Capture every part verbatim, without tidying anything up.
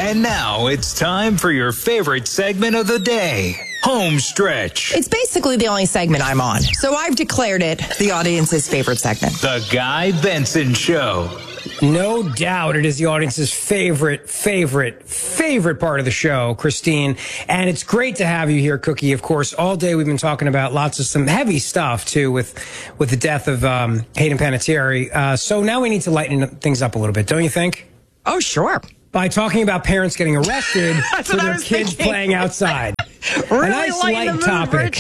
And now it's time for your favorite segment of the day, Home Stretch. It's basically the only segment I'm on, so I've declared it the audience's favorite segment. The Guy Benson Show. No doubt it is the audience's favorite, favorite, favorite part of the show, Christine. And it's great to have you here, Cookie. Of course, all day we've been talking about lots of some heavy stuff, too, with with the death of um, Hayden Panettiere. Uh, so now we need to lighten things up a little bit, don't you think? Oh, sure. By talking about parents getting arrested for their kids thinking. playing outside. Really a nice light topic.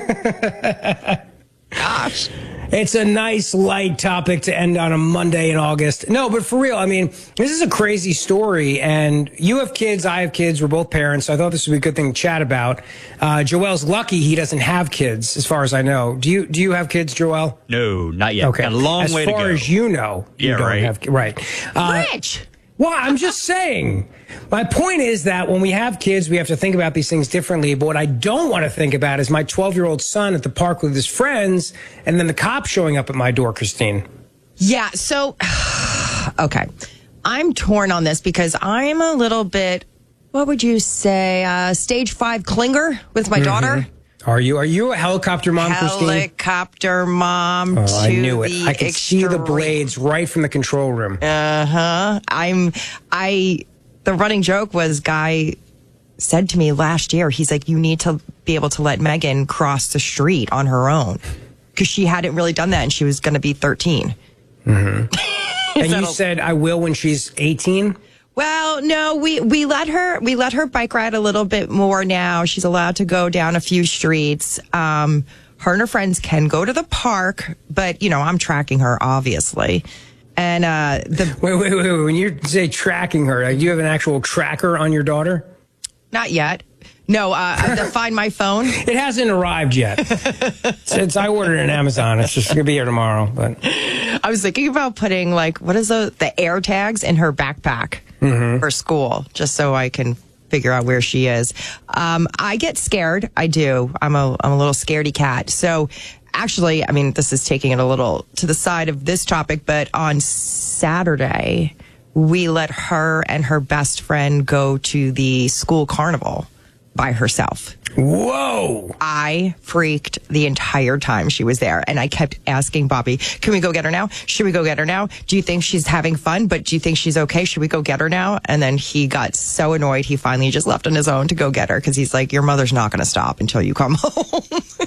Gosh. It's a nice light topic to end on a Monday in August. No, but for real, I mean, this is a crazy story, and you have kids, I have kids, we're both parents, so I thought this would be a good thing to chat about. Uh, Joel's lucky he doesn't have kids, as far as I know. Do you do you have kids, Joel? No, not yet. Okay. Got a long as way to go. As far as you know, you yeah, don't right. have right. Uh, Rich! Well, I'm just saying. My point is that when we have kids, we have to think about these things differently. But what I don't want to think about is my twelve-year-old son at the park with his friends and then the cops showing up at my door, Christine. Yeah, so, okay. I'm torn on this because I'm a little bit, what would you say, uh, stage five clinger with my mm-hmm. daughter. Are you? Are you a helicopter mom, Christine? Helicopter mom. Oh, to I knew it. I could extreme. see the blades right from the control room. Uh huh. I'm. I. The running joke was, Guy said to me last year, he's like, you need to be able to let Megan cross the street on her own because she hadn't really done that, and she was going to be thirteen. Mm-hmm. And you said I will when she's eighteen. Well, no, we, we let her we let her bike ride a little bit more now. She's allowed to go down a few streets. Um, her and her friends can go to the park, but you know, I'm tracking her obviously. And uh, the wait, wait, wait, wait. When you say tracking her, do you have an actual tracker on your daughter? Not yet. No, uh, the Find My Phone. It hasn't arrived yet. Since I ordered it on Amazon, it's just gonna be here tomorrow. But I was thinking about putting like what is the the air tags in her backpack mm-hmm. for school, just so I can figure out where she is. Um, I get scared. I do. I'm a I'm a little scaredy cat. So actually, I mean, this is taking it a little to the side of this topic, but on Saturday, we let her and her best friend go to the school carnival by herself. Whoa! I freaked the entire time she was there. And I kept asking Bobby, can we go get her now? Should we go get her now? Do you think she's having fun? But do you think she's okay? Should we go get her now? And then he got so annoyed, he finally just left on his own to go get her because he's like, your mother's not going to stop until you come home.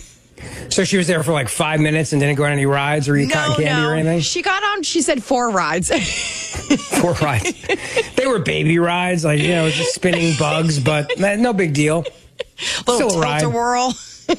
So she was there for like five minutes and didn't go on any rides or eat no, cotton candy no. or anything? She got on, she said four rides. Four rides. They were baby rides, like, you know, just spinning bugs, but no big deal. Little Still a ride. tilt-a-whirl.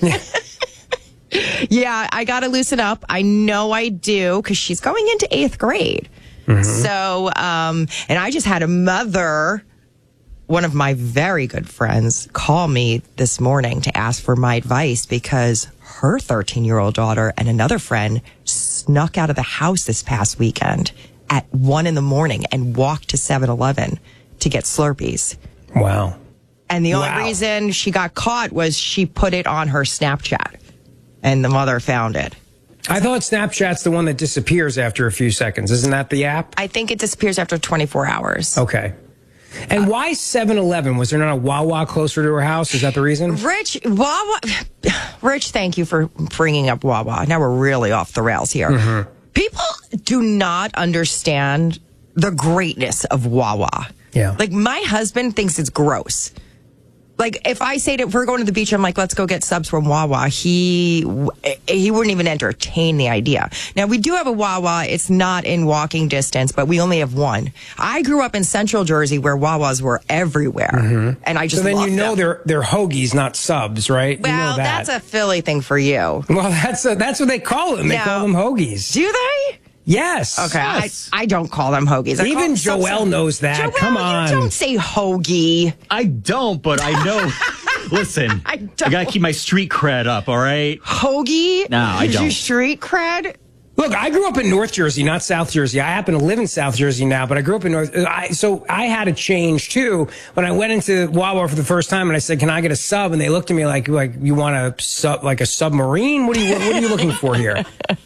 Yeah, I got to loosen up. I know I do because she's going into eighth grade. Mm-hmm. So, um, and I just had a mother, one of my very good friends, call me this morning to ask for my advice because her thirteen-year-old daughter and another friend snuck out of the house this past weekend at one in the morning and walked to seven eleven to get Slurpees. Wow. And the only wow. reason she got caught was she put it on her Snapchat, and the mother found it. I thought Snapchat's the one that disappears after a few seconds. Isn't that the app? I think it disappears after twenty-four hours. Okay. And uh, why seven eleven? Was there not a Wawa closer to her house? Is that the reason? Rich, Wawa. Rich, thank you for bringing up Wawa. Now we're really off the rails here. Mm-hmm. People do not understand the greatness of Wawa. Yeah. Like, my husband thinks it's gross. Like, if I say that if we're going to the beach, I'm like, let's go get subs from Wawa. He he wouldn't even entertain the idea. Now, we do have a Wawa. It's not in walking distance, but we only have one. I grew up in Central Jersey where Wawas were everywhere. Mm-hmm. And I just So then loved you know them. they're they're hoagies, not subs, right? Well, you know that. that's a Philly thing for you. Well, that's a, that's what they call them. They Now, call them hoagies. Do they? Yes. Okay, Yes. I, I don't call them hoagies. I Even call them Joel subs- knows that. Joel, Come on. You don't say hoagie. I don't, but I know. Listen, I I, don't. gotta keep my street cred up, all right? Hoagie? No, I Is your don't. street cred? Look, I grew up in North Jersey, not South Jersey. I happen to live in South Jersey now, but I grew up in North. I, so I had a change too when I went into Wawa for the first time, and I said, "Can I get a sub?" And they looked at me like, "Like you want a sub, like a submarine? What are you What, what are you looking for here?"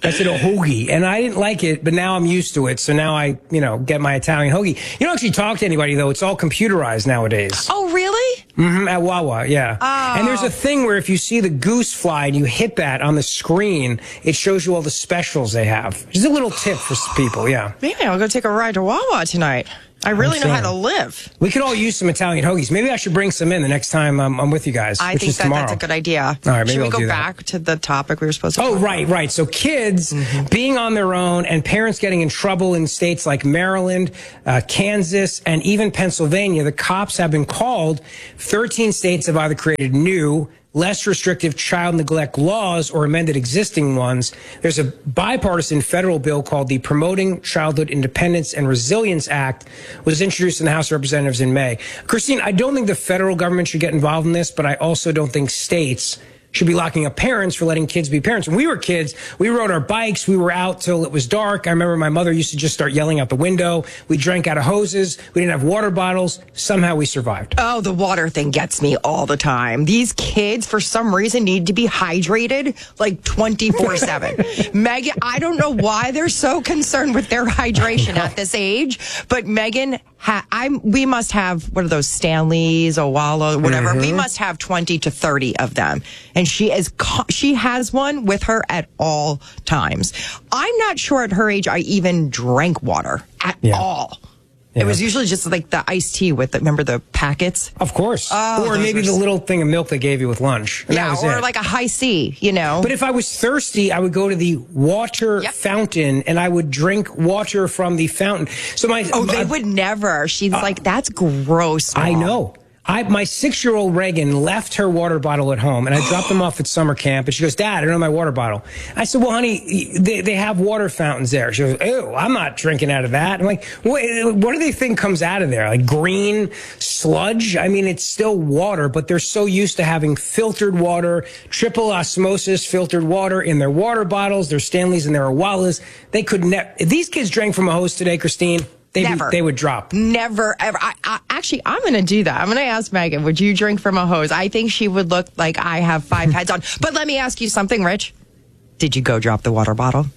I said a hoagie, and I didn't like it, but now I'm used to it. So now I, you know, get my Italian hoagie. You don't actually talk to anybody, though. It's all computerized nowadays. Oh, really? Mm-hmm, at Wawa, yeah. Oh. And there's a thing where if you see the goose fly and you hit that on the screen, it shows you all the specials they have. Just a little tip for people, yeah. Maybe I'll go take a ride to Wawa tonight. I really know how to live. We could all use some Italian hoagies. Maybe I should bring some in the next time I'm, I'm with you guys, I which think is that tomorrow. that's a good idea. All right, maybe Should we I'll go do that. back to the topic we were supposed to Oh, talk right, about? right. So kids mm-hmm. being on their own and parents getting in trouble in states like Maryland, uh, Kansas, and even Pennsylvania, the cops have been called. thirteen states have either created new, less restrictive child neglect laws or amended existing ones. There's a bipartisan federal bill called the Promoting Childhood Independence and Resilience Act, was introduced in the House of Representatives in May. Christine, I don't think the federal government should get involved in this, but I also don't think states should be locking up parents for letting kids be parents. When we were kids, we rode our bikes. We were out till it was dark. I remember my mother used to just start yelling out the window. We drank out of hoses. We didn't have water bottles. Somehow we survived. Oh, the water thing gets me all the time. These kids, for some reason, need to be hydrated like twenty-four seven. Megan, I don't know why they're so concerned with their hydration at this age, but Megan, ha- I'm, we must have, what are those, Stanleys, Owala, whatever. Mm-hmm. We must have twenty to thirty of them. And she is, she has one with her at all times. I'm not sure at her age I even drank water at yeah. all. Yeah. It was usually just like the iced tea with, the, remember the packets? Of course. Oh, or maybe the little thing of milk they gave you with lunch. And yeah, that was or it. like a high C, you know. But if I was thirsty, I would go to the water yep. fountain and I would drink water from the fountain. So my Oh, they my, would never. She's uh, like, that's gross, Mom. I know. I, my six-year-old Reagan left her water bottle at home, and I dropped them off at summer camp, and she goes, Dad, I don't have my water bottle. I said, well, honey, they, they have water fountains there. She goes, ew, I'm not drinking out of that. I'm like, what, what do they think comes out of there? Like green sludge? I mean, it's still water, but they're so used to having filtered water, triple osmosis filtered water in their water bottles, their Stanleys and their Owalas. They could never, if these kids drank from a hose today, Christine, They'd Never. Be, they would drop. Never, ever. I, I, actually, I'm going to do that. I'm going to ask Megan, would you drink from a hose? I think she would look like I have five heads on. But let me ask you something, Rich. Did you go drop the water bottle?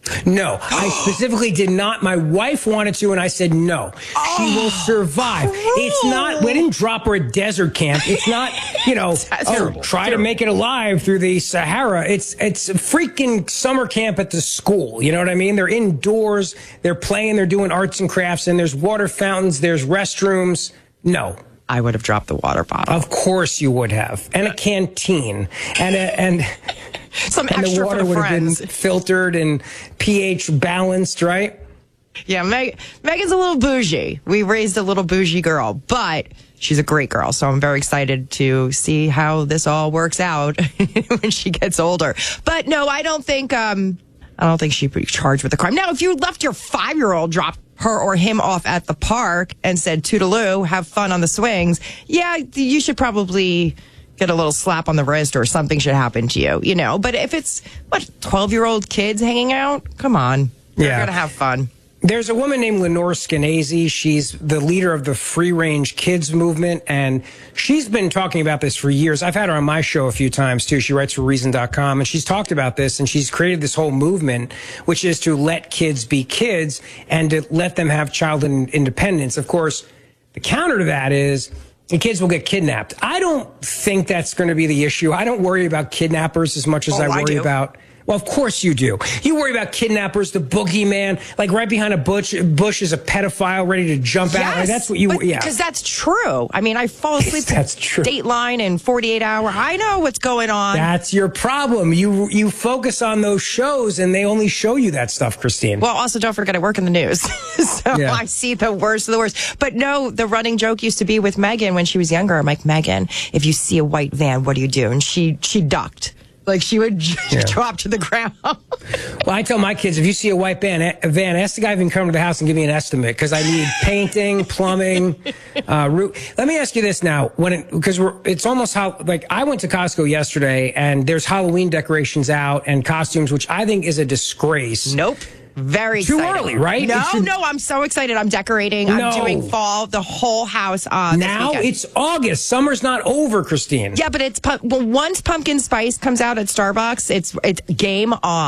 No, I specifically did not. My wife wanted to, and I said no. Oh, she will survive. Cruel. It's not, we didn't drop her at desert camp. It's not, you know, oh, try terrible. to make it alive through the Sahara. It's it's a freaking summer camp at the school. You know what I mean? They're indoors. They're playing. They're doing arts and crafts, and there's water fountains. There's restrooms. No. I would have dropped the water bottle. Of course you would have. And a canteen. And a, and... Some and extra the water for the would friends. have been filtered and pH balanced, right? Yeah, Meg, Megan's a little bougie. We raised a little bougie girl, but she's a great girl. So I'm very excited to see how this all works out when she gets older. But no, I don't think um, I don't think she'd be charged with a crime. Now, if you left your five-year-old, drop her or him off at the park and said, toodaloo, have fun on the swings, yeah, you should probably get a little slap on the wrist or something should happen to you, you know. But if it's, what, twelve-year-old kids hanging out? Come on. They're yeah. going to have fun. There's a woman named Lenore Skenazy. She's the leader of the free-range kids movement, and she's been talking about this for years. I've had her on my show a few times, too. She writes for Reason dot com, and she's talked about this, and she's created this whole movement, which is to let kids be kids and to let them have childhood independence. Of course, the counter to that is the kids will get kidnapped. I don't think that's going to be the issue. I don't worry about kidnappers as much as oh, I worry I about... Well, of course you do. You worry about kidnappers, the boogeyman, like right behind a bush, bush is a pedophile ready to jump yes, out. Like that's what you, but, yeah. Because that's true. I mean, I fall asleep that's true. Dateline and forty-eight hour. I know what's going on. That's your problem. You you focus on those shows and they only show you that stuff, Christine. Well, also don't forget I work in the news. so yeah. I see the worst of the worst. But no, the running joke used to be with Megan when she was younger. I'm like, Megan, if you see a white van, what do you do? And she she ducked. Like she would yeah. drop to the ground. Well, I tell my kids, if you see a white van, a van, ask the guy if he can come to the house and give me an estimate because I need painting, plumbing, uh, roof. Let me ask you this now, when it, because we're, it's almost how like I went to Costco yesterday and there's Halloween decorations out and costumes, which I think is a disgrace. Nope. Very Too exciting. early, right? No, should... no, I'm so excited. I'm decorating. No. I'm doing fall, the whole house. Uh, now it's August. Summer's not over, Christine. Yeah, but it's well, once pumpkin spice comes out at Starbucks, it's it's game on.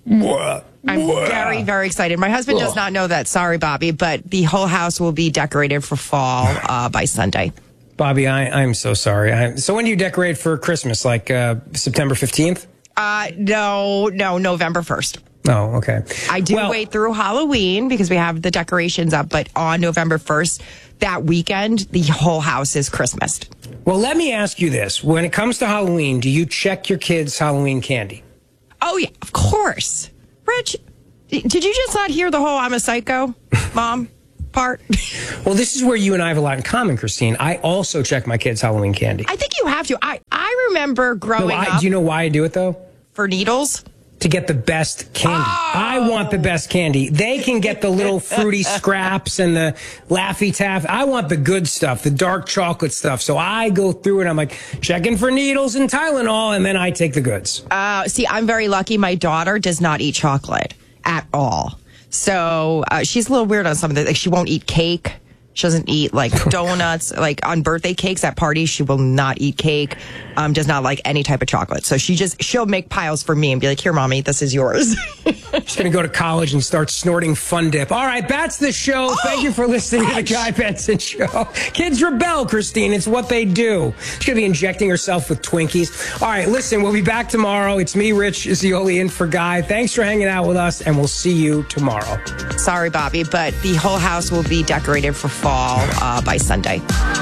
What? I'm very, very excited. My husband does not know that. Sorry, Bobby, but the whole house will be decorated for fall uh, by Sunday. Bobby, I, I'm so sorry. I, so when do you decorate for Christmas? Like uh, September fifteenth? Uh, no, no, November first. Oh, okay. I do well, wait through Halloween because we have the decorations up, but on November first, that weekend, the whole house is Christmased. Well, let me ask you this. When it comes to Halloween, do you check your kids' Halloween candy? Oh, yeah, of course. Rich, did you just not hear the whole I'm a psycho, Mom part? Well, this is where you and I have a lot in common, Christine. I also check my kids' Halloween candy. I think you have to. I, I remember growing no, I, up. Do you know why I do it, though? For needles? To get the best candy. Oh. I want the best candy. They can get the little fruity scraps and the Laffy Taffy. I want the good stuff, the dark chocolate stuff. So I go through and I'm like, checking for needles and Tylenol, and then I take the goods. Uh, see, I'm very lucky. My daughter does not eat chocolate at all. So uh, she's a little weird on some of the, like she won't eat cake. She doesn't eat like donuts, like on birthday cakes at parties. She will not eat cake. Um, does not like any type of chocolate. So she just, she'll make piles for me and be like, here, Mommy, this is yours. She's going to go to college and start snorting Fun Dip. All right, that's the show. Oh, Thank you for listening gosh. to the Guy Benson Show. Kids rebel, Christine. It's what they do. She's going to be injecting herself with Twinkies. All right, listen, we'll be back tomorrow. It's me, Rich Zeoli, in for Guy. Thanks for hanging out with us, and we'll see you tomorrow. Sorry, Bobby, but the whole house will be decorated for fall uh, by Sunday.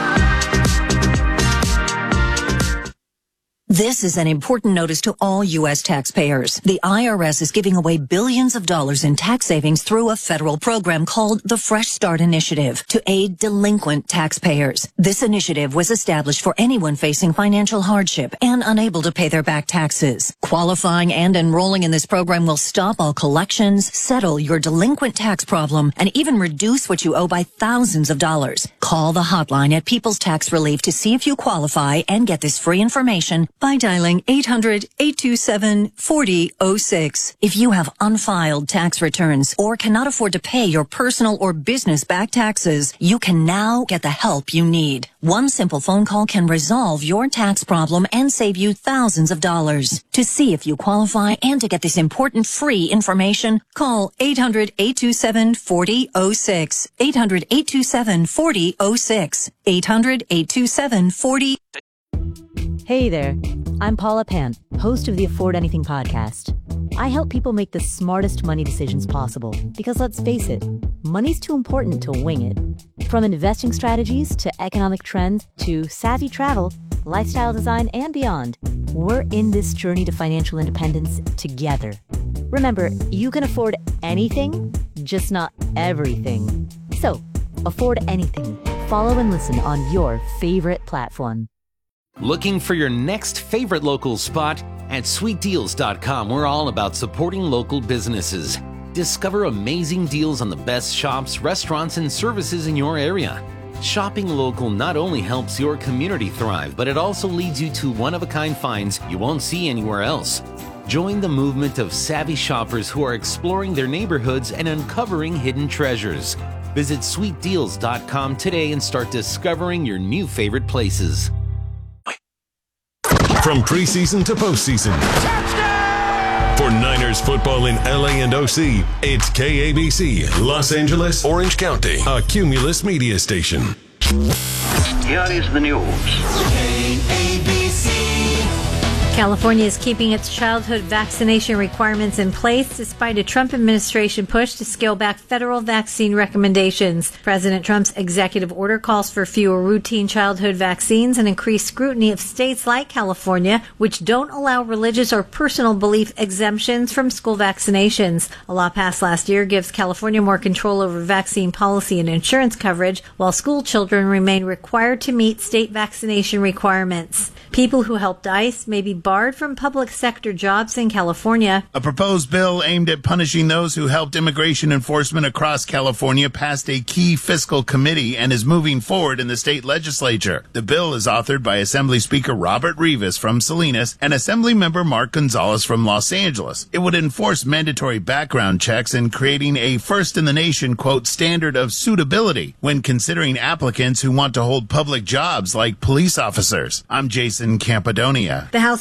This is an important notice to all U S taxpayers. The I R S is giving away billions of dollars in tax savings through a federal program called the Fresh Start Initiative to aid delinquent taxpayers. This initiative was established for anyone facing financial hardship and unable to pay their back taxes. Qualifying and enrolling in this program will stop all collections, settle your delinquent tax problem, and even reduce what you owe by thousands of dollars. Call the hotline at People's Tax Relief to see if you qualify and get this free information by dialing eight hundred, eight two seven, four zero zero six. If you have unfiled tax returns or cannot afford to pay your personal or business back taxes, you can now get the help you need. One simple phone call can resolve your tax problem and save you thousands of dollars. To see if you qualify and to get this important free information, call eight hundred, eight two seven, four zero zero six. eight hundred, eight two seven, four zero zero six. eight hundred, eight two seven, four zero zero six. Hey there, I'm Paula Pant, host of the Afford Anything podcast. I help people make the smartest money decisions possible because, let's face it, money's too important to wing it. From investing strategies to economic trends to savvy travel, lifestyle design, and beyond, we're in this journey to financial independence together. Remember, you can afford anything, just not everything. So, afford anything. Follow and listen on your favorite platform. Looking for your next favorite local spot? At sweet deals dot com, we're all about supporting local businesses. Discover amazing deals on the best shops, restaurants, and services in your area. Shopping local not only helps your community thrive, but it also leads you to one-of-a-kind finds you won't see anywhere else. Join the movement of savvy shoppers who are exploring their neighborhoods and uncovering hidden treasures. Visit sweet deals dot com today and start discovering your new favorite places. From preseason to postseason. Touchdown! For Niners football in L A and O C, it's K A B C, Los Angeles, Orange County, a Cumulus media station. Here is the news. K A B C. California is keeping its childhood vaccination requirements in place despite a Trump administration push to scale back federal vaccine recommendations. President Trump's executive order calls for fewer routine childhood vaccines and increased scrutiny of states like California, which don't allow religious or personal belief exemptions from school vaccinations. A law passed last year gives California more control over vaccine policy and insurance coverage, while school children remain required to meet state vaccination requirements. People who helped ICE may be barred from public sector jobs in California. A proposed bill aimed at punishing those who helped immigration enforcement across California passed a key fiscal committee and is moving forward in the state legislature. The bill is authored by Assembly Speaker Robert Rivas from Salinas and Assembly Member Mark Gonzalez from Los Angeles. It would enforce mandatory background checks and creating a first-in-the-nation, quote, standard of suitability when considering applicants who want to hold public jobs like police officers. I'm Jason Campodonia. The House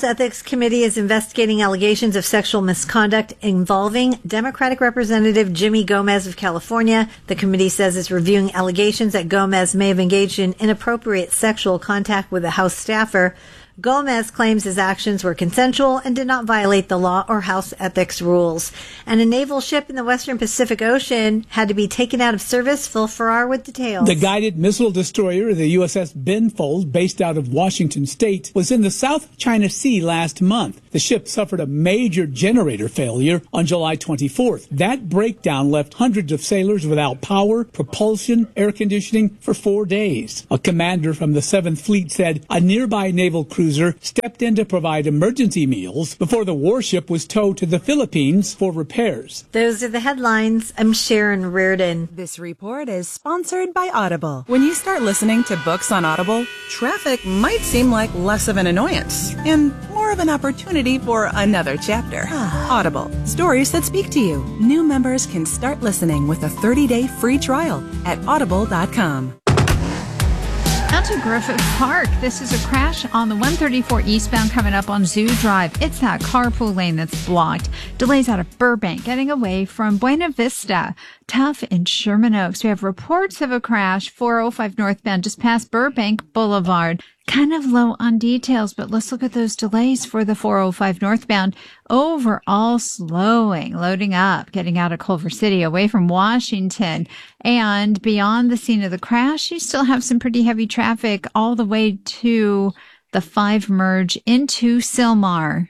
Ethics Committee is investigating allegations of sexual misconduct involving Democratic Representative Jimmy Gomez of California. The committee says it's reviewing allegations that Gomez may have engaged in inappropriate sexual contact with a House staffer. Gomez claims his actions were consensual and did not violate the law or House ethics rules. And a naval ship in the Western Pacific Ocean had to be taken out of service. Phil Farrar with details. The guided missile destroyer, the U S S Benfold, based out of Washington State, was in the South China Sea last month. The ship suffered a major generator failure on July twenty-fourth. That breakdown left hundreds of sailors without power, propulsion, air conditioning for four days. A commander from the seventh Fleet said a nearby naval cruiser stepped in to provide emergency meals before the warship was towed to the Philippines for repairs. Those are the headlines. I'm Sharon Reardon. This report is sponsored by Audible. When you start listening to books on Audible, traffic might seem like less of an annoyance and more of an opportunity for another chapter. Audible, stories that speak to you. New members can start listening with a thirty-day free trial at audible dot com. Now to Griffith Park. This is a crash on the one thirty-four eastbound coming up on Zoo Drive. It's that carpool lane that's blocked. Delays out of Burbank getting away from Buena Vista. Tough in Sherman Oaks. We have reports of a crash four oh five northbound just past Burbank Boulevard. Kind of low on details, but let's look at those delays for the four oh five northbound. Overall slowing, loading up, getting out of Culver City, away from Washington. And beyond the scene of the crash, you still have some pretty heavy traffic all the way to the five merge into Sylmar.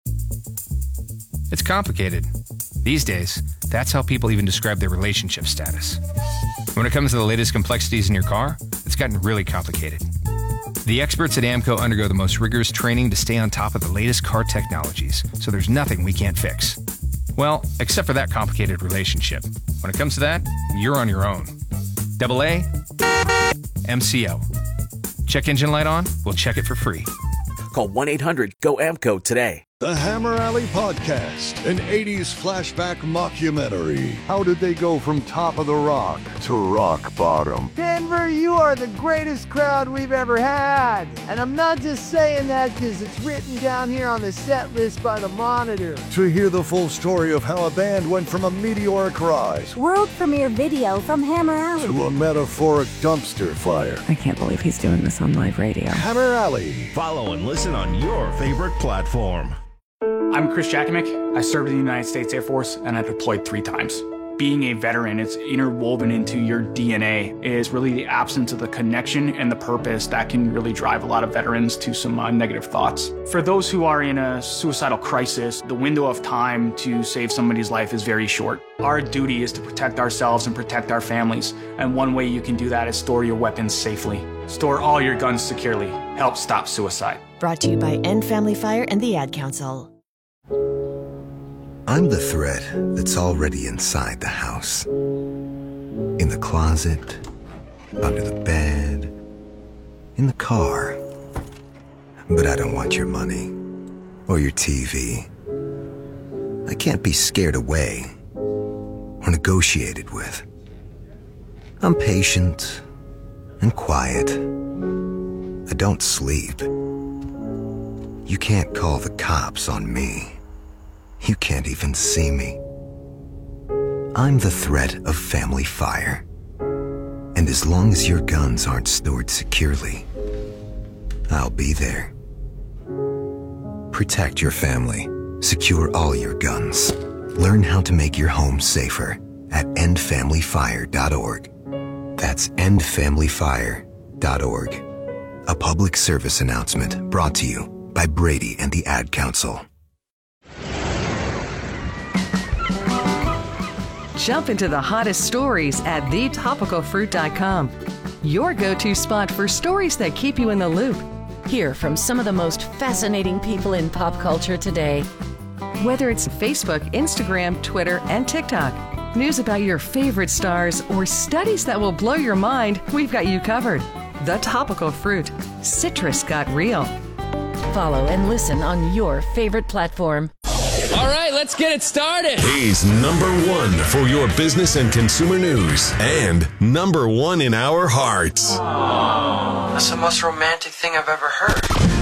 It's complicated. These days, that's how people even describe their relationship status. When it comes to the latest complexities in your car, it's gotten really complicated. The experts at AAMCO undergo the most rigorous training to stay on top of the latest car technologies, so there's nothing we can't fix. Well, except for that complicated relationship. When it comes to that, you're on your own. Double A, M C O. Check engine light on? We'll check it for free. Call one eight hundred G O A M C O today. The Hammer Alley Podcast, an eighties flashback mockumentary. How did they go from top of the rock to rock bottom? Denver, you are the greatest crowd we've ever had. And I'm not just saying that because it's written down here on the set list by the Monitor. To hear the full story of how a band went from a meteoric rise, world premiere video from Hammer Alley, to a metaphoric dumpster fire. I can't believe he's doing this on live radio. Hammer Alley. Follow and listen on your favorite platform. I'm Chris Jakimick. I served in the United States Air Force and I deployed three times. Being a veteran, it's interwoven into your D N A. It is really the absence of the connection and the purpose that can really drive a lot of veterans to some uh, negative thoughts. For those who are in a suicidal crisis, the window of time to save somebody's life is very short. Our duty is to protect ourselves and protect our families. And one way you can do that is store your weapons safely. Store all your guns securely. Help stop suicide. Brought to you by End Family Fire and the Ad Council. I'm the threat that's already inside the house. In the closet, under the bed, in the car. But I don't want your money or your T V. I can't be scared away or negotiated with. I'm patient and quiet. I don't sleep. You can't call the cops on me. You can't even see me. I'm the threat of family fire. And as long as your guns aren't stored securely, I'll be there. Protect your family. Secure all your guns. Learn how to make your home safer at end family fire dot org. That's end family fire dot org. A public service announcement brought to you by Brady and the Ad Council. Jump into the hottest stories at the topical fruit dot com. Your go-to spot for stories that keep you in the loop. Hear from some of the most fascinating people in pop culture today. Whether it's Facebook, Instagram, Twitter, and TikTok, news about your favorite stars, or studies that will blow your mind, we've got you covered. The Topical Fruit. Citrus got real. Follow and listen on your favorite platform. All right, let's get it started. He's number one for your business and consumer news and number one in our hearts. Aww. That's the most romantic thing I've ever heard.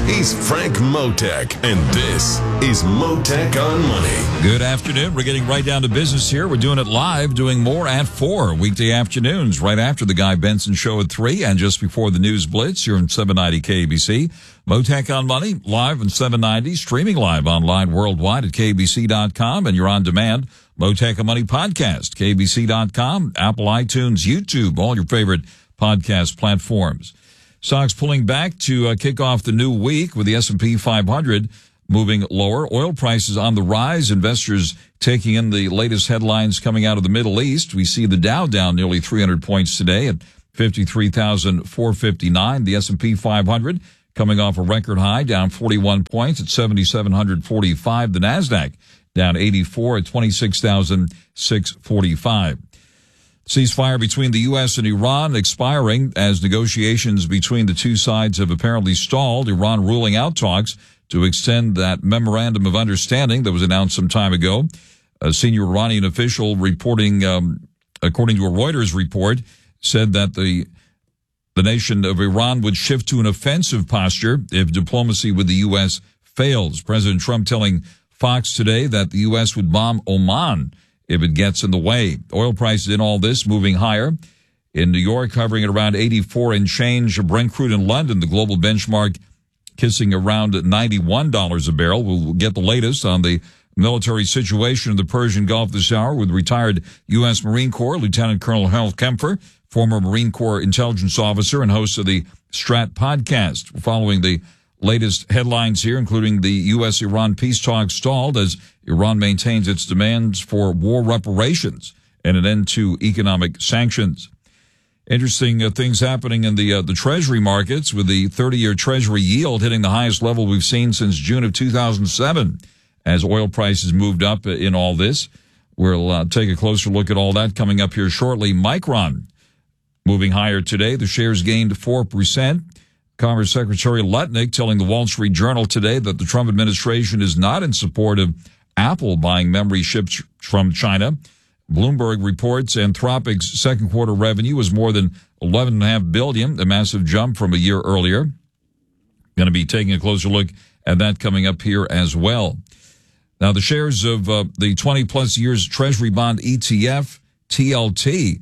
He's Frank Motek, and this is Motek on Money. Good afternoon. We're getting right down to business here. We're doing it live, doing more at four weekday afternoons, right after the Guy Benson Show at three and just before the News Blitz here on seven ninety K A B C. Motek on Money, live on seven ninety, streaming live online worldwide at K B C dot com, and you're on demand. Motek on Money podcast, K B C dot com, Apple, iTunes, YouTube, all your favorite podcast platforms. Stocks pulling back to uh, kick off the new week with the S and P five hundred moving lower. Oil prices on the rise. Investors taking in the latest headlines coming out of the Middle East. We see the Dow down nearly three hundred points today at fifty-three thousand four hundred fifty-nine. The S and P five hundred coming off a record high, down forty-one points at seven thousand seven hundred forty-five. The Nasdaq down eighty-four at twenty-six thousand six hundred forty-five. Ceasefire between the U S and Iran expiring as negotiations between the two sides have apparently stalled. Iran ruling out talks to extend that memorandum of understanding that was announced some time ago. A senior Iranian official reporting, um, according to a Reuters report, said that the the nation of Iran would shift to an offensive posture if diplomacy with the U S fails. President Trump telling Fox today that the U S would bomb Oman if it gets in the way. Oil prices in all this moving higher. In New York, hovering at around eighty-four and change. Brent crude in London, the global benchmark, kissing around ninety-one dollars a barrel. We'll get the latest on the military situation in the Persian Gulf this hour with retired U S Marine Corps Lieutenant Colonel Harold Kempfer, former Marine Corps intelligence officer and host of the Strat podcast. We're following the latest headlines here, including the U S Iran peace talks stalled as Iran maintains its demands for war reparations and an end to economic sanctions. Interesting uh, things happening in the uh, the Treasury markets, with the thirty-year Treasury yield hitting the highest level we've seen since June of two thousand seven as oil prices moved up in all this. We'll uh, take a closer look at all that coming up here shortly. Micron moving higher today. The shares gained four percent. Commerce Secretary Lutnick telling the Wall Street Journal today that the Trump administration is not in support of Apple buying memory chips from China. Bloomberg reports Anthropic's second quarter revenue was more than eleven point five billion dollars, a massive jump from a year earlier. Going to be taking a closer look at that coming up here as well. Now, the shares of uh, the twenty plus years Treasury bond E T F, T L T,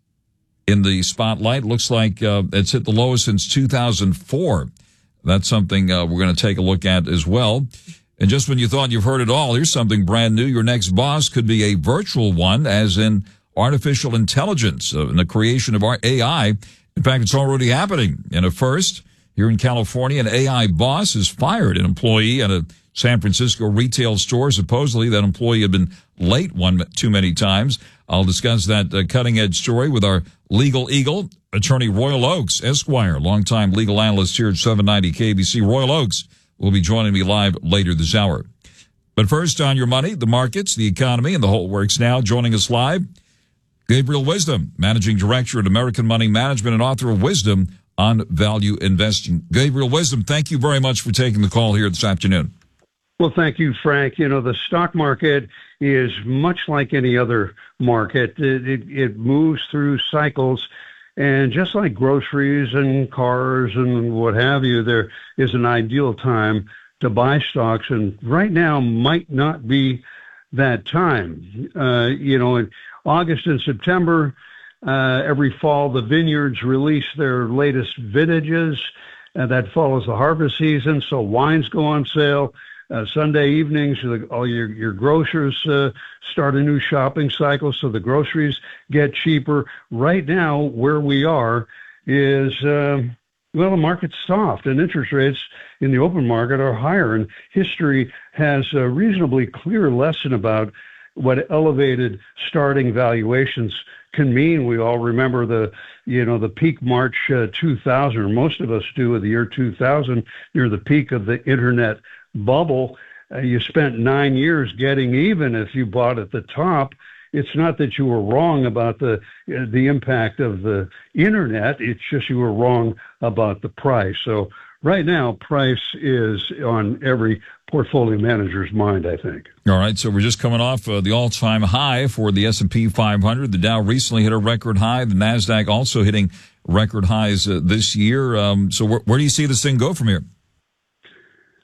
in the spotlight. Looks like uh, it's hit the lowest since two thousand four. That's something uh, we're going to take a look at as well. And just when you thought you've heard it all, here's something brand new. Your next boss could be a virtual one, as in artificial intelligence uh, and the creation of our A I. In fact, it's already happening. In a first, here in California, an A I boss has fired an employee at a San Francisco retail store. Supposedly, that employee had been late one too many times. I'll discuss that uh, cutting-edge story with our legal eagle, attorney Royal Oakes, Esquire, longtime legal analyst here at seven ninety K B C. Royal Oakes will be joining me live later this hour. But first, on your money, the markets, the economy, and the whole works now. Joining us live, Gabriel Wisdom, Managing Director at American Money Management and author of Wisdom on Value Investing. Gabriel Wisdom, thank you very much for taking the call here this afternoon. Well, thank you, Frank. You know, the stock market is much like any other market. It, it, it moves through cycles. And just like groceries and cars and what have you, there is an ideal time to buy stocks. And right now might not be that time. Uh, you know, in August and September, uh, every fall, the vineyards release their latest vintages. And that follows the harvest season. So wines go on sale. Uh, Sunday evenings, all your, your grocers uh, start a new shopping cycle, so the groceries get cheaper. Right now, where we are is, uh, well, the market's soft, and interest rates in the open market are higher. And history has a reasonably clear lesson about what elevated starting valuations can mean. We all remember the, you know, the peak March uh, two thousand, or most of us do, of the year two thousand, near the peak of the internet bubble. Uh, you spent nine years getting even if you bought at the top. It's not that you were wrong about the uh, the impact of the internet. It's just you were wrong about the price. So right now, price is on every portfolio manager's mind, I think. All right, so we're just coming off uh, the all-time high for the S and P five hundred. The Dow recently hit a record high. The Nasdaq also hitting record highs uh, this year. Um, so wh- where do you see this thing go from here?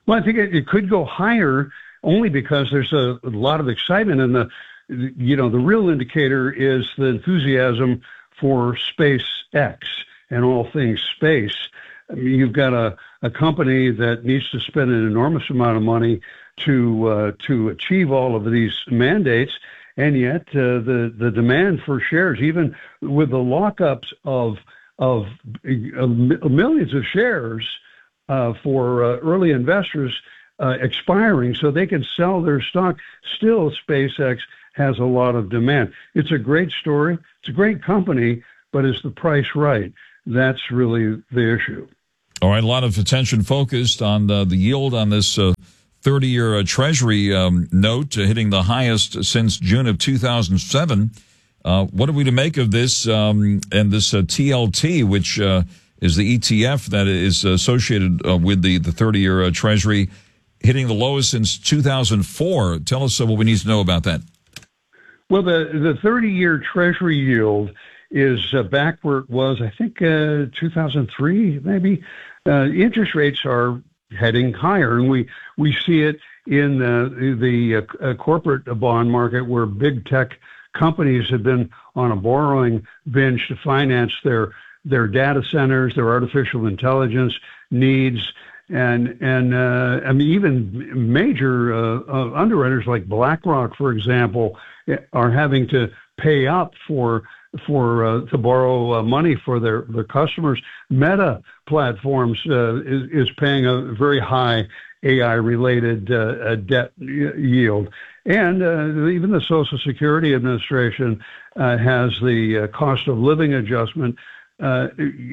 Well, I think it, it could go higher only because there's a, a lot of excitement, and the, you know, the real indicator is the enthusiasm for SpaceX and all things space. I mean, you've got a, a company that needs to spend an enormous amount of money to uh, to achieve all of these mandates, and yet uh, the the demand for shares, even with the lockups of of uh, millions of shares uh, for uh, early investors uh, expiring, so they can sell their stock, still SpaceX has a lot of demand. It's a great story. It's a great company, but is the price right? That's really the issue. All right, a lot of attention focused on the, the yield on this uh, thirty-year uh, Treasury um, note, uh, hitting the highest since June of two thousand seven. Uh, what are we to make of this um, and this uh, T L T, which uh, is the E T F that is associated uh, with the, the thirty-year uh, Treasury, hitting the lowest since two thousand four? Tell us uh, what we need to know about that. Well, the, the thirty-year Treasury yield is uh, back where it was, I think, uh, two thousand three, maybe. Uh, interest rates are heading higher, and we, we see it in uh, the uh, corporate bond market, where big tech companies have been on a borrowing binge to finance their their data centers, their artificial intelligence needs, and and uh, I mean, even major uh, uh, underwriters like BlackRock, for example, are having to pay up for for uh, to borrow uh, money for their, their customers. Meta Platforms uh, is, is paying a very high A I-related uh, uh, debt yield. And uh, even the Social Security Administration uh, has the uh, cost of living adjustment uh,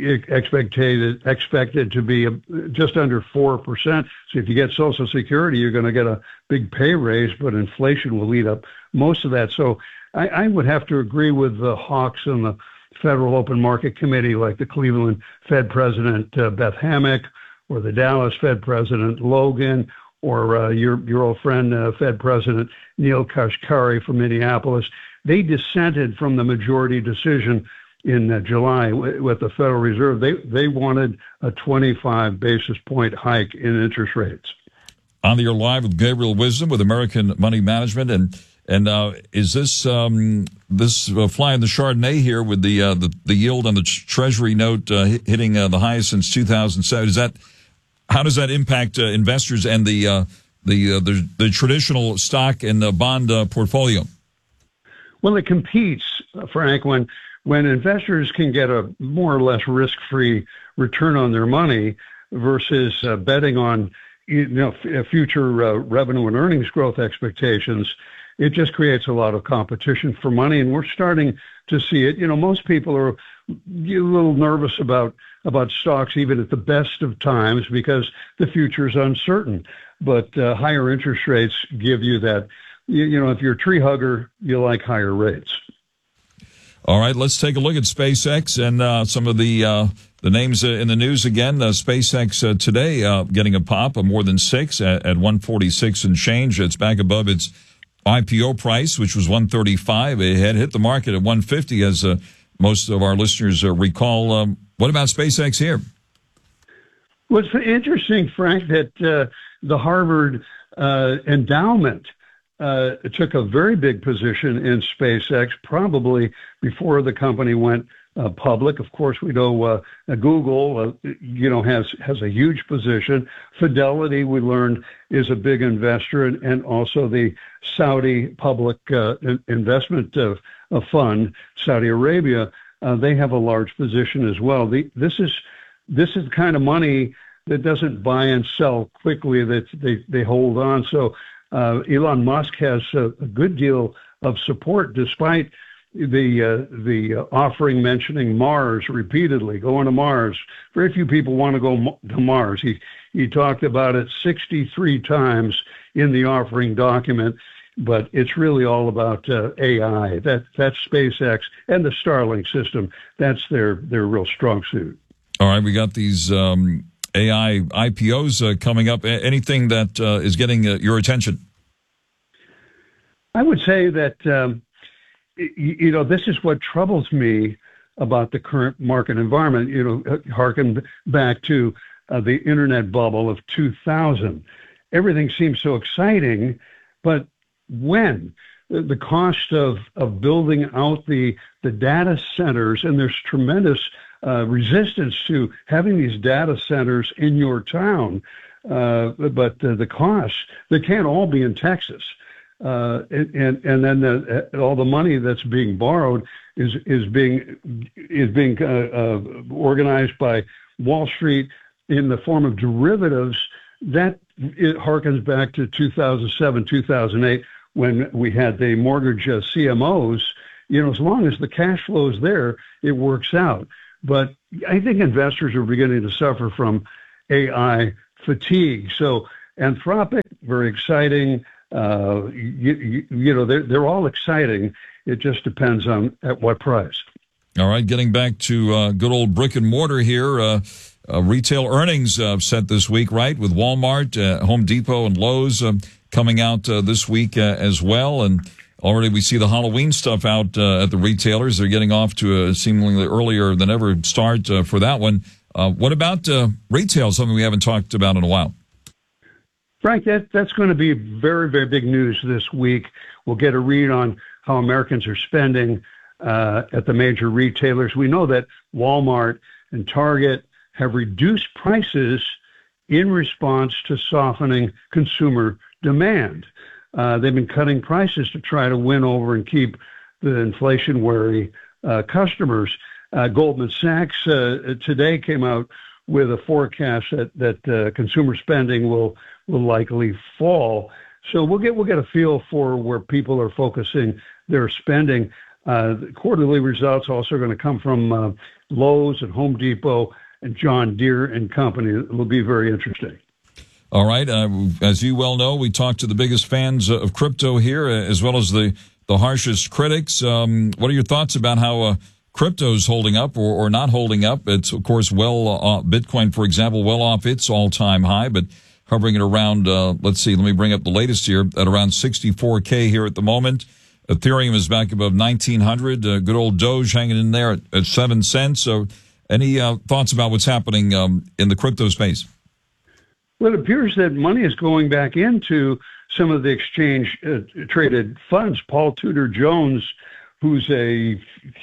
expected expected to be just under four percent. So if you get Social Security, you're going to get a big pay raise, but inflation will eat up most of that. So I, I would have to agree with the hawks on the Federal Open Market Committee, like the Cleveland Fed President uh, Beth Hammack, or the Dallas Fed President Logan, or uh, your your old friend uh, Fed President Neil Kashkari from Minneapolis. They dissented from the majority decision in uh, July w- with the Federal Reserve. They they wanted a twenty-five basis point hike in interest rates. On the air live with Gabriel Wisdom with American Money Management, and and uh, is this um, this uh, fly in the Chardonnay here with the uh, the, the yield on the Treasury note uh, hitting uh, the highest since two thousand seven? Is that How does that impact uh, investors and the uh, the, uh, the the traditional stock and uh, bond uh, portfolio? Well, it competes, Frank, when when investors can get a more or less risk-free return on their money versus uh, betting on you know f- future uh, revenue and earnings growth expectations. It just creates a lot of competition for money, and we're starting to see it. You know, most people are a little nervous about about stocks even at the best of times because the future is uncertain. But uh, higher interest rates give you that. You, you know, if you're a tree hugger, you like higher rates. All right, let's take a look at SpaceX and uh, some of the uh, the names uh, in the news again. Uh, SpaceX uh, today uh, getting a pop of more than six at, at one forty-six and change. It's back above its I P O price, which was one thirty-five. It had hit the market at one fifty, as uh, most of our listeners uh, recall. Um, what about SpaceX here? Well, it's interesting, Frank, that uh, the Harvard uh, endowment uh, took a very big position in SpaceX, probably before the company went uh, public. Of course, we know uh, Google, uh, you know, has has a huge position. Fidelity, we learned, is a big investor, and, and also the Saudi public uh, investment uh, fund, Saudi Arabia, uh, they have a large position as well. The, this is this is the kind of money that doesn't buy and sell quickly, that they, they hold on. So uh, Elon Musk has a, a good deal of support, despite the uh, the uh, offering mentioning Mars repeatedly, going to Mars. Very few people want to go to Mars. He he talked about it sixty-three times in the offering document, but it's really all about uh, A I. That that's SpaceX and the Starlink system. That's their their real strong suit. All right, we got these um, A I I P Os uh, coming up. Anything that uh, is getting uh, your attention? I would say that. Um, You know, this is what troubles me about the current market environment. You know, harken back to uh, the internet bubble of two thousand. Everything seems so exciting, but when? The, the cost of, of building out the, the data centers, and there's tremendous uh, resistance to having these data centers in your town, uh, but uh, the costs, they can't all be in Texas. Uh, and and then the, all the money that's being borrowed is is being is being uh, uh, organized by Wall Street in the form of derivatives. That it harkens back to two thousand seven, two thousand eight, when we had the mortgage uh, C M Os. You know, as long as the cash flow is there, it works out. But I think investors are beginning to suffer from A I fatigue. So Anthropic, very exciting. Uh, you, you, you know, they're, they're all exciting. It just depends on at what price. All right, getting back to uh, good old brick and mortar here. Uh, uh, retail earnings uh, set this week, right, with Walmart, uh, Home Depot, and Lowe's uh, coming out uh, this week uh, as well. And already we see the Halloween stuff out uh, at the retailers. They're getting off to a seemingly earlier than ever start uh, for that one. Uh, what about uh, retail, something we haven't talked about in a while? Frank, that, that's going to be very, very big news this week. We'll get a read on how Americans are spending uh, at the major retailers. We know that Walmart and Target have reduced prices in response to softening consumer demand. Uh, they've been cutting prices to try to win over and keep the inflation-wary uh, customers. Uh, Goldman Sachs uh, today came out with a forecast that, that uh, consumer spending will will likely fall. So we'll get we'll get a feel for where people are focusing their spending. Uh, the quarterly results also going to come from uh, Lowe's and Home Depot and John Deere and Company. It will be very interesting. All right. Uh, as you well know, we talked to the biggest fans of crypto here, as well as the, the harshest critics. Um, what are your thoughts about how uh, crypto's holding up or, or not holding up? It's, of course, well, uh, Bitcoin, for example, well off its all-time high, but hovering it around, uh, let's see, let me bring up the latest here, at around sixty-four K here at the moment. Ethereum is back above nineteen hundred. Uh, good old Doge hanging in there at, at seven cents. So any uh, thoughts about what's happening um, in the crypto space? Well, it appears that money is going back into some of the exchange-traded uh, funds. Paul Tudor Jones, who's a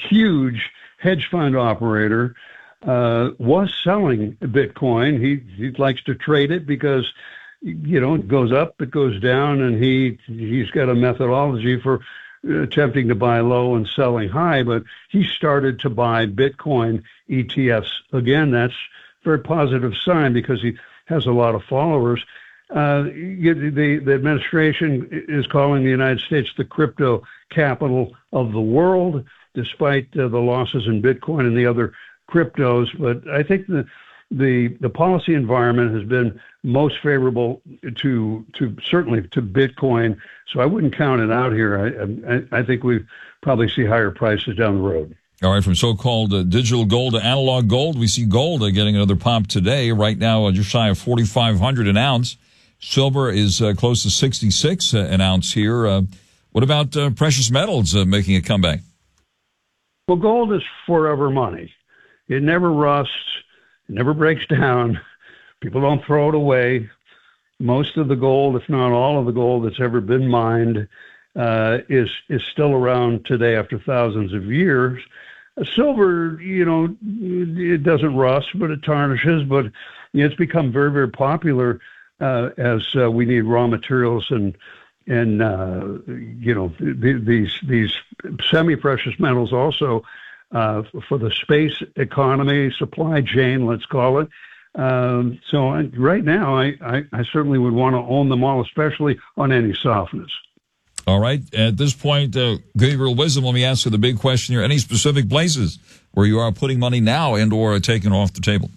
huge hedge fund operator, uh, was selling Bitcoin. He he likes to trade it because, you know, it goes up, it goes down, and he he's got a methodology for attempting to buy low and selling high. But he started to buy Bitcoin E T Fs again. That's a very positive sign because he has a lot of followers. Uh, the, the administration is calling the United States the crypto capital of the world, despite uh, the losses in Bitcoin and the other cryptos. But I think the the the policy environment has been most favorable to to certainly to Bitcoin. So I wouldn't count it out here. I I, I think we probably see higher prices down the road. All right, from so-called uh, digital gold to analog gold, we see gold uh, getting another pop today. Right now, uh, just shy of forty-five hundred an ounce. Silver is uh, close to sixty-six uh, an ounce here. Uh, what about uh, precious metals uh, making a comeback? Well, gold is forever money. It never rusts. It never breaks down. People don't throw it away. Most of the gold, if not all of the gold that's ever been mined, uh, is is still around today after thousands of years. Silver, you know, it doesn't rust, but it tarnishes. But you know, it's become very, very popular uh, as uh, we need raw materials and and uh, you know th- these these semi-precious metals also uh, for the space economy, supply chain, let's call it. Um, so I, right now, I, I, I certainly would want to own them all, especially on any softness. All right. At this point, uh, Gabriel Wisdom, let me ask you the big question here. Any specific places where you are putting money now and or taking off the table?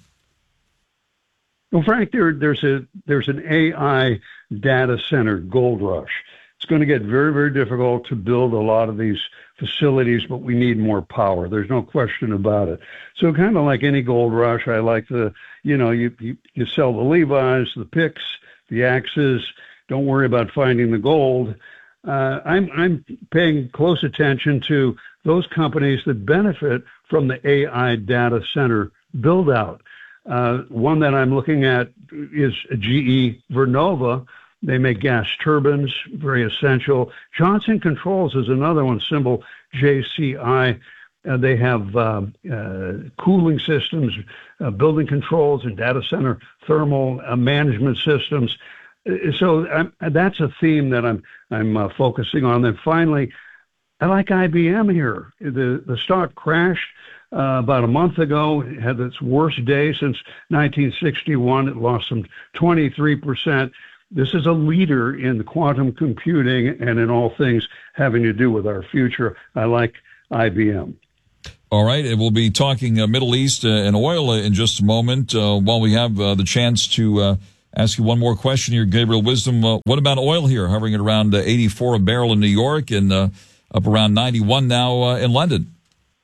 Well, Frank, there, there's a there's an A I data center gold rush. It's going to get very, very difficult to build a lot of these facilities, but we need more power. There's no question about it. So kind of like any gold rush, I like the, you know, you, you, you sell the Levi's, the picks, the axes. Don't worry about finding the gold. Uh, I'm I'm paying close attention to those companies that benefit from the A I data center build out. Uh, one that I'm looking at is G E Vernova. They make gas turbines, very essential. Johnson Controls is another one, symbol J C I. Uh, they have uh, uh, cooling systems, uh, building controls, and data center thermal uh, management systems. Uh, so I'm, that's a theme that I'm I'm uh, focusing on. Then finally, I like I B M here. The the stock crashed uh, about a month ago. It had its worst day since nineteen sixty-one. It lost some twenty-three percent. This is a leader in quantum computing and in all things having to do with our future. I like I B M. All right, and we'll be talking uh, Middle East uh, and oil uh, in just a moment. Uh, while we have uh, the chance to uh, ask you one more question here, Gabriel Wisdom, uh, what about oil here, hovering at around uh, eighty-four a barrel in New York and uh, up around ninety-one now uh, in London?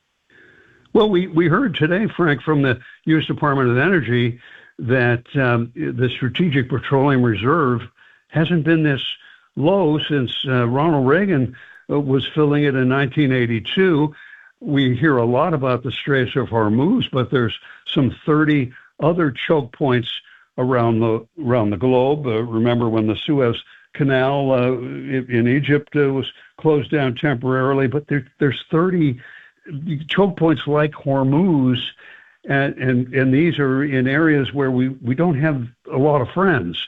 Well, we, we heard today, Frank, from the U S Department of Energy that um, the Strategic Petroleum Reserve hasn't been this low since uh, Ronald Reagan uh, was filling it in nineteen eighty-two. We hear a lot about the Straits of Hormuz, but there's some thirty other choke points around the around the globe. Uh, remember when the Suez Canal uh, in Egypt uh, was closed down temporarily, but there, there's thirty choke points like Hormuz, and, and and these are in areas where we, we don't have a lot of friends.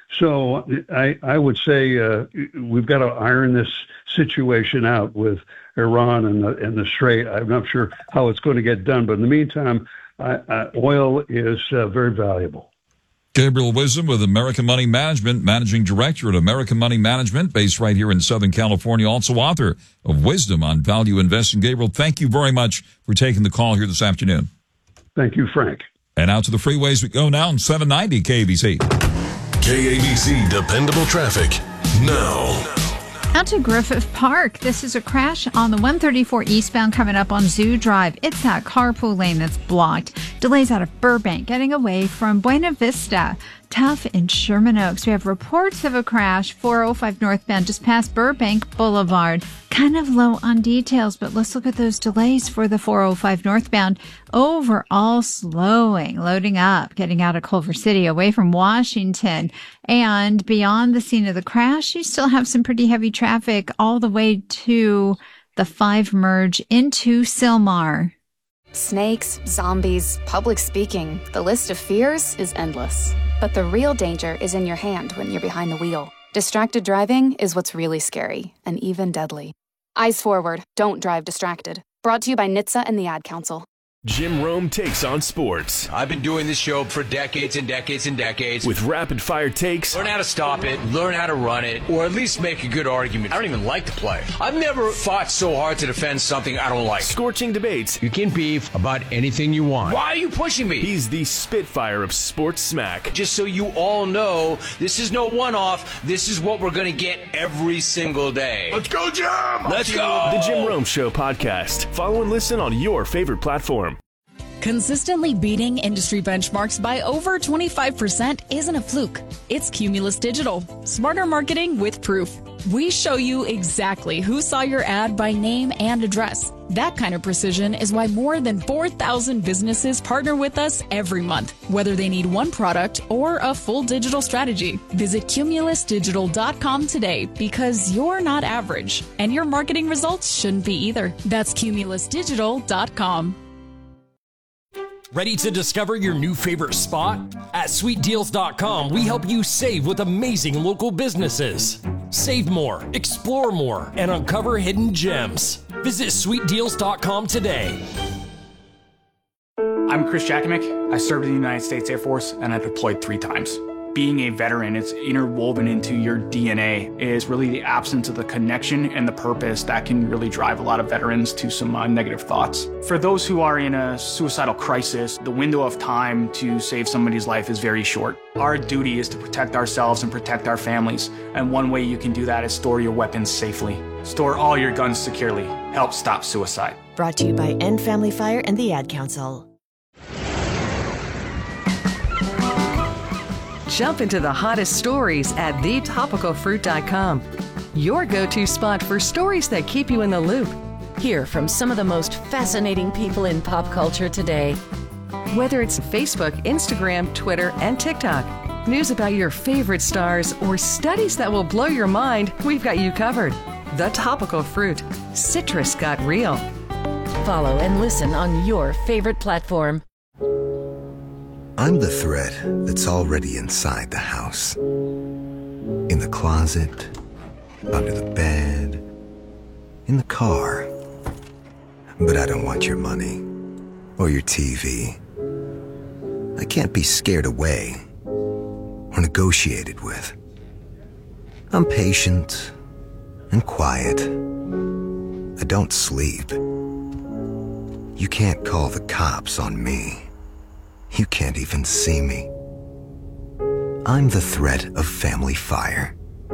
So I, I would say uh, we've got to iron this situation out with Iran and the, and the Strait. I'm not sure how it's going to get done, but in the meantime, I, I, oil is uh, very valuable. Gabriel Wisdom with American Money Management, Managing Director at American Money Management, based right here in Southern California, also author of Wisdom on Value Investing. Gabriel, thank you very much for taking the call here this afternoon. Thank you, Frank. And out to the freeways we go now on seven ninety K A B C. K A B C Dependable Traffic now. Out to Griffith Park. This is a crash on the one thirty-four eastbound coming up on Zoo Drive. It's that carpool lane that's blocked. Delays out of Burbank getting away from Buena Vista. Tough in Sherman Oaks. We have reports of a crash four oh five northbound just past Burbank Boulevard. Kind of low on details, but let's look at those delays for the four oh five northbound. Overall slowing, loading up, getting out of Culver City away from Washington. And beyond the scene of the crash, you still have some pretty heavy traffic all the way to the five merge into Sylmar. Snakes, zombies, public speaking. The list of fears is endless. But the real danger is in your hand when you're behind the wheel. Distracted driving is what's really scary and even deadly. Eyes forward. Don't drive distracted. Brought to you by N H T S A and the Ad Council. Jim Rome takes on sports. I've been doing this show for decades and decades and decades. With rapid-fire takes. Learn how to stop it, learn how to run it, or at least make a good argument. I don't even like the play. I've never fought so hard to defend something I don't like. Scorching debates. You can beef about anything you want. Why are you pushing me? He's the Spitfire of sports smack. Just so you all know, this is no one-off. This is what we're going to get every single day. Let's go, Jim! Let's go! The Jim Rome Show podcast. Follow and listen on your favorite platform. Consistently beating industry benchmarks by over twenty-five percent isn't a fluke. It's Cumulus Digital. Smarter marketing with proof. We show you exactly who saw your ad by name and address. That kind of precision is why more than four thousand businesses partner with us every month, whether they need one product or a full digital strategy. Visit cumulus digital dot com today because you're not average, and your marketing results shouldn't be either. That's cumulus digital dot com. Ready to discover your new favorite spot? At sweet deals dot com, we help you save with amazing local businesses. Save more, explore more, and uncover hidden gems. Visit sweet deals dot com today. I'm Chris Jakimick. I served in the United States Air Force and I deployed three times. Being a veteran, it's interwoven into your D N A, is really the absence of the connection and the purpose that can really drive a lot of veterans to some uh, negative thoughts. For those who are in a suicidal crisis, the window of time to save somebody's life is very short. Our duty is to protect ourselves and protect our families, and one way you can do that is store your weapons safely. Store all your guns securely. Help stop suicide. Brought to you by End Family Fire and the Ad Council. Jump into the hottest stories at the topical fruit dot com. Your go-to spot for stories that keep you in the loop. Hear from some of the most fascinating people in pop culture today. Whether it's Facebook, Instagram, Twitter, and TikTok, news about your favorite stars, or studies that will blow your mind, we've got you covered. The Topical Fruit. Citrus got real. Follow and listen on your favorite platform. I'm the threat that's already inside the house. In the closet, under the bed, in the car. But I don't want your money or your T V. I can't be scared away or negotiated with. I'm patient and quiet. I don't sleep. You can't call the cops on me. You can't even see me. I'm the threat of family fire.